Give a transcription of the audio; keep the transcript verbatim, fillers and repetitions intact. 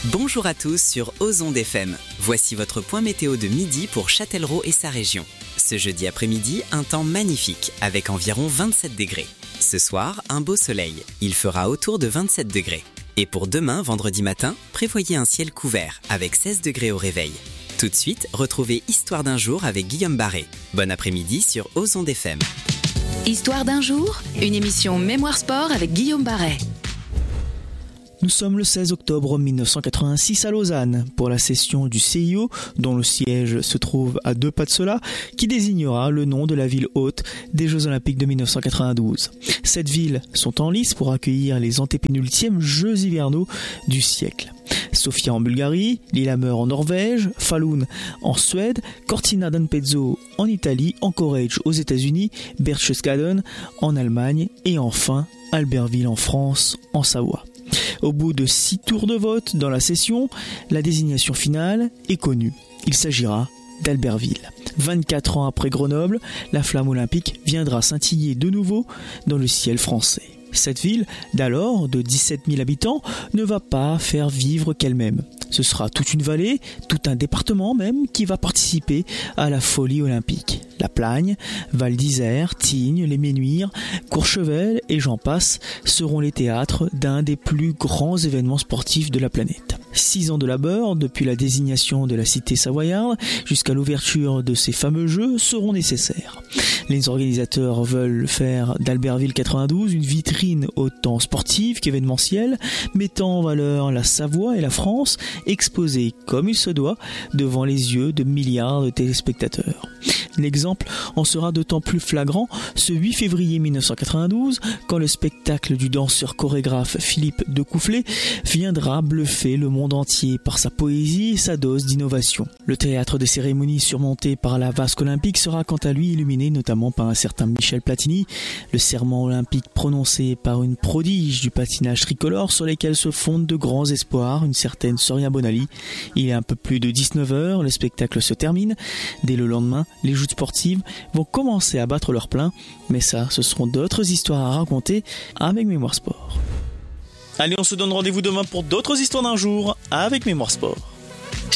Bonjour à tous sur Ozon F M. Voici votre point météo de midi pour Châtellerault et sa région. Ce jeudi après-midi, un temps magnifique avec environ vingt-sept degrés. Ce soir, un beau soleil. Il fera autour de vingt-sept degrés. Et pour demain, vendredi matin, prévoyez un ciel couvert avec seize degrés au réveil. Tout de suite, retrouvez Histoire d'un jour avec Guillaume Barré. Bon après-midi sur Ozon F M. Histoire d'un jour, une émission Mémoire Sport avec Guillaume Barré. Nous sommes le seize octobre mille neuf cent quatre-vingt-six à Lausanne pour la session du C I O, dont le siège se trouve à deux pas de cela, qui désignera le nom de la ville hôte des Jeux Olympiques de mille neuf cent quatre-vingt-douze. Sept villes sont en lice pour accueillir les antépénultièmes Jeux hivernaux du siècle. Sofia en Bulgarie, Lillehammer en Norvège, Falun en Suède, Cortina d'Ampezzo en Italie, Anchorage aux États-Unis, Berchtesgaden en Allemagne et enfin Albertville en France, en Savoie. Au bout de six tours de vote dans la session, la désignation finale est connue. Il s'agira d'Albertville. vingt-quatre ans après Grenoble, la flamme olympique viendra scintiller de nouveau dans le ciel français. Cette ville, d'alors de dix-sept mille habitants, ne va pas faire vivre qu'elle-même. Ce sera toute une vallée, tout un département même, qui va participer à la folie olympique. La Plagne, Val d'Isère, Tignes, les Ménuires, Courchevel et j'en passe seront les théâtres d'un des plus grands événements sportifs de la planète. Six ans de labeur, depuis la désignation de la cité savoyarde jusqu'à l'ouverture de ces fameux jeux, seront nécessaires. Les organisateurs veulent faire d'Albertville quatre-vingt-douze une vitrine autant sportive qu'événementielle, mettant en valeur la Savoie et la France, exposées comme il se doit devant les yeux de milliards de téléspectateurs. L'exemple en sera d'autant plus flagrant ce huit février mille neuf cent quatre-vingt-douze, quand le spectacle du danseur chorégraphe Philippe Decoufflet viendra bluffer le monde entier par sa poésie et sa dose d'innovation. Le théâtre des cérémonies surmonté par la vasque olympique sera quant à lui illuminé notamment par un certain Michel Platini, le serment olympique prononcé par une prodige du patinage tricolore sur lesquels se fondent de grands espoirs, une certaine Soria Bonali. Il est un peu plus de dix-neuf heures, le spectacle se termine. Dès le lendemain, les joutes sportives vont commencer à battre leur plein, mais ça, ce seront d'autres histoires à raconter avec Mémoire Sport. Allez, on se donne rendez-vous demain pour d'autres histoires d'un jour avec Mémoire Sport.